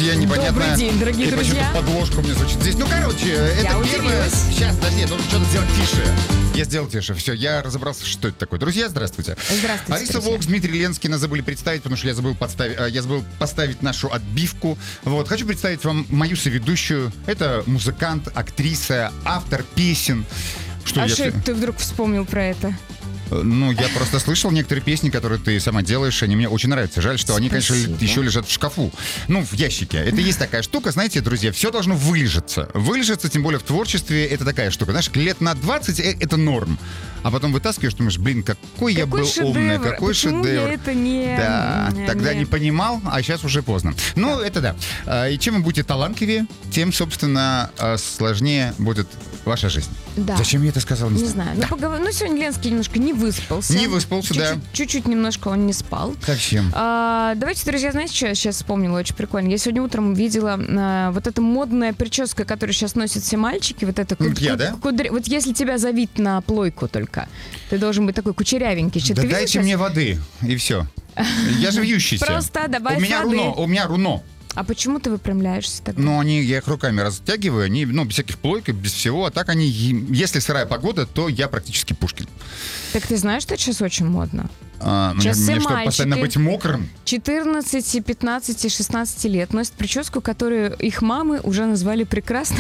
студия непонятная. Добрый день, дорогие и друзья. почему-то подложка у меня звучит здесь. Ну, короче, это первое... Сейчас, подожди, я должен что-то сделать тише. Я сделал тише. Все, я разобрался, что это такое. Друзья, здравствуйте. Здравствуйте, Алиса друзья. Волкс, Дмитрий Ленский нас забыли представить, потому что я забыл поставить нашу отбивку. Вот. Хочу представить вам мою соведущую. Это музыкант, актриса, автор песен. Что ты вдруг вспомнил про это? Ну, я просто слышал некоторые песни, которые ты сама делаешь, они мне очень нравятся. Жаль, что они, конечно, еще лежат в шкафу. Ну, в ящике. Это есть такая штука, знаете, друзья, все должно вылежаться. Вылежаться, тем более в творчестве, это такая штука. Знаешь, лет на 20 это норм. А потом вытаскиваешь, думаешь, блин, какой я был умный, какой Почему шедевр. Я это не... Да, тогда не понимал, а сейчас уже поздно. Ну, это да. И чем вы будете талантливее, тем, собственно, сложнее будет ваша жизнь. Да. Зачем я это сказал? Не знаю. Да. Ну, сегодня Ленский немножко не выспался. Не выспался, да. Чуть-чуть немножко он не спал. Совсем. Давайте, друзья, знаете, что я сейчас вспомнила? Очень прикольно. Я сегодня утром видела вот эта модная прическа, которую сейчас носят все мальчики. Вот это Вот если тебя завить на плойку только, ты должен быть такой кучерявенький. Да дайте мне воды, и все. Я же вьющийся. Просто добавь воды. У меня руно. А почему ты выпрямляешься тогда? Ну, я их руками растягиваю, они, без всяких плойок, без всего. А так они, если сырая погода, то я практически Пушкин. Так ты знаешь, что сейчас очень модно? Мне что, постоянно быть мокрым? 14, 15, 16 лет носят прическу, которую их мамы уже назвали прекрасно.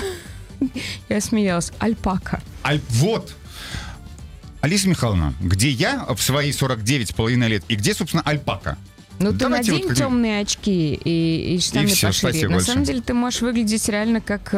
Я смеялась. Альпака. Вот. Алиса Михайловна, где я в свои 49,5 лет и где, собственно, альпака? Ну, ты надень темные очки и штаны пошире. На самом деле ты можешь выглядеть реально как...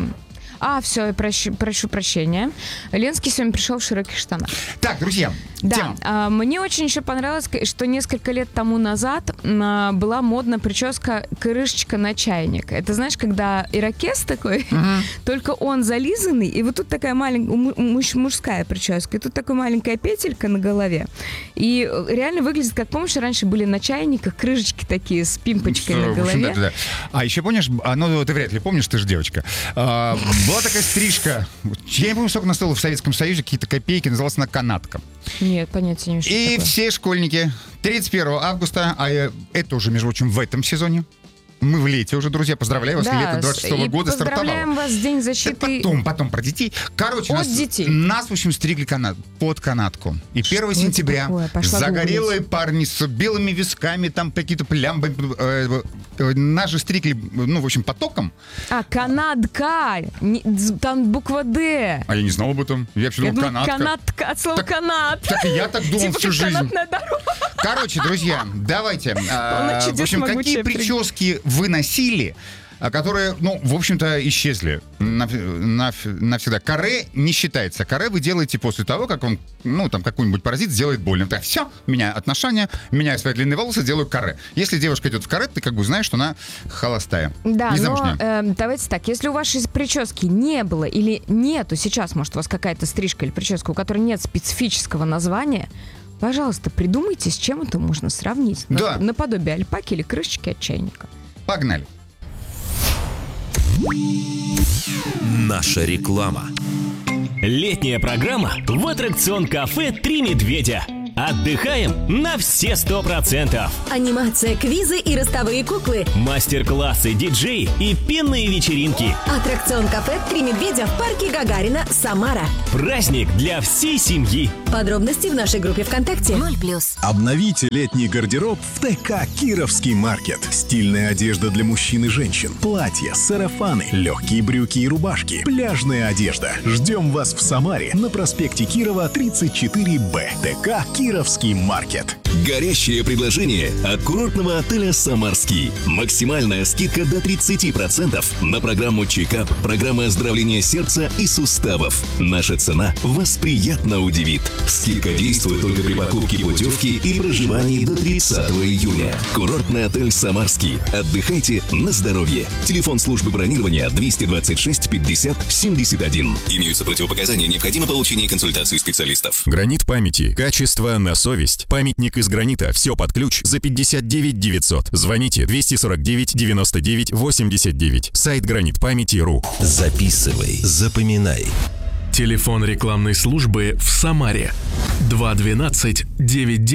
все, прошу прощения. Ленский сегодня пришел в широких штанах. Так, друзья, да, мне очень еще понравилось, что несколько лет тому назад была модная прическа крышечка на чайник. Это знаешь, когда ирокез такой, только он зализанный, и вот тут такая маленькая мужская прическа, и тут такая маленькая петелька на голове. И реально выглядит, как, помнишь, раньше были на чайниках крышечки такие с пимпочкой на голове. Да. А еще помнишь, ты вряд ли помнишь, ты же девочка. Была такая стрижка. Я не помню, сколько она стоила в Советском Союзе, какие-то копейки, называлась она канатка. Нет, понятия не имею, что И такое. все школьники 31 августа, а это уже, между прочим, в этом сезоне. Мы в лете уже, друзья. Поздравляю вас, лето 26-го года стартовало. Поздравляем вас с День защиты. Потом про детей. Короче, нас, в общем, стригли под канатку. И 1 сентября загорелые парни с белыми висками, там какие-то плямбы. Нас же стригли, в общем, потоком. Канатка. Там буква «Д». А я не знал об этом. Я вообще думал, канатка. Канатка от слова «канат». Так и я так думал всю жизнь. Канатная дорога. Короче, друзья, давайте. В общем, какие прически вы носили, которые, в общем-то, исчезли навсегда. Каре не считается. Каре вы делаете после того, как он, там какой-нибудь паразит сделает больно. Так, все, меняю отношения, меняю свои длинные волосы, делаю каре. Если девушка идет в каре, ты знаешь, что она холостая. Да, но давайте так, если у вашей прически не было или нету сейчас, может, у вас какая-то стрижка или прическа, у которой нет специфического названия, пожалуйста, придумайте, с чем это можно сравнить. Да. Наподобие альпаки или крышечки от чайника. Погнали. Наша реклама. Летняя программа в аттракцион кафе «Три медведя». Отдыхаем на все 100%. Анимация, квизы и ростовые куклы. Мастер-классы, диджеи и пенные вечеринки. Аттракцион кафе «Три медведя» в парке Гагарина, Самара. Праздник для всей семьи. Подробности в нашей группе ВКонтакте. 0+. Обновите летний гардероб в ТК «Кировский маркет». Стильная одежда для мужчин и женщин. Платья, сарафаны, легкие брюки и рубашки. Пляжная одежда. Ждем вас в Самаре на проспекте Кирова, 34Б. ТК «Кировский маркет». Горящее предложение от курортного отеля «Самарский». Максимальная скидка до 30% на программу «Чекап», программы оздоровления сердца и суставов. Наша цена вас приятно удивит. Скидка действует только при покупке путевки и проживании до 30 июня. Курортный отель «Самарский». Отдыхайте на здоровье. Телефон службы бронирования 226 50 71. Имеются противопоказания, необходимо получение консультации специалистов. Гранит памяти. Качество на совесть. Памятник из гранита. Все под ключ за 59 900. Звоните 249 99 89. Сайт гранитпамяти.ру. Записывай, запоминай. Телефон рекламной службы в Самаре 212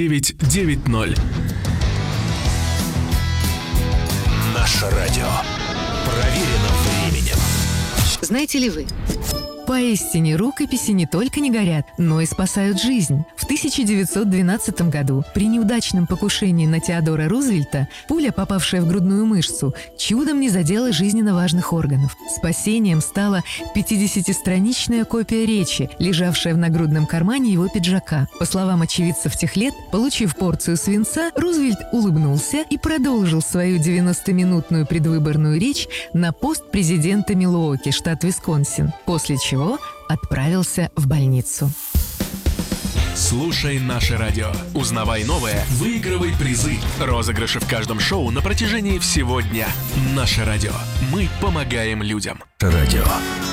9990. Наше радио. Проверено временем. Знаете ли вы? Поистине, рукописи не только не горят, но и спасают жизнь. В 1912 году при неудачном покушении на Теодора Рузвельта пуля, попавшая в грудную мышцу, чудом не задела жизненно важных органов. Спасением стала 50-страничная копия речи, лежавшая в нагрудном кармане его пиджака. По словам очевидцев тех лет, получив порцию свинца, Рузвельт улыбнулся и продолжил свою 90-минутную предвыборную речь на пост президента Милуоки, штат Висконсин, после чего отправился в больницу. Слушай наше радио. Узнавай новое, выигрывай призы. Розыгрыши в каждом шоу на протяжении всего дня. Наше радио. Мы помогаем людям. Радио.